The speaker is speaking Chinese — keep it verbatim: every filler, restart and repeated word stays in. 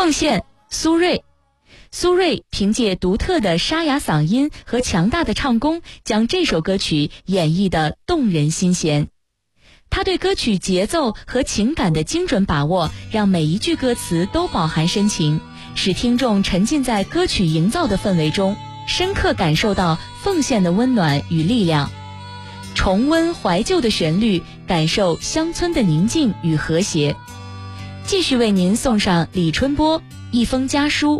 奉献，苏芮。苏芮凭借独特的沙哑嗓音和强大的唱功，将这首歌曲演绎得动人心弦。他对歌曲节奏和情感的精准把握，让每一句歌词都饱含深情，使听众沉浸在歌曲营造的氛围中，深刻感受到奉献的温暖与力量。重温怀旧的旋律，感受乡村的宁静与和谐。继续为您送上李春波一封家书